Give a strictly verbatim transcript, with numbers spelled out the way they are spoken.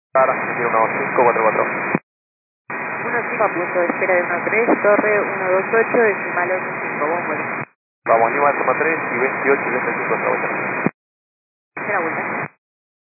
Ahora, uno cinco cuatro cuatro. uno cinco a punto de espera de uno tres, torre ciento veintiocho, decimal ocho cinco, bombo. Vamos, Lima toma tres y veintiocho y cinco otra vuelta. Tercera vuelta.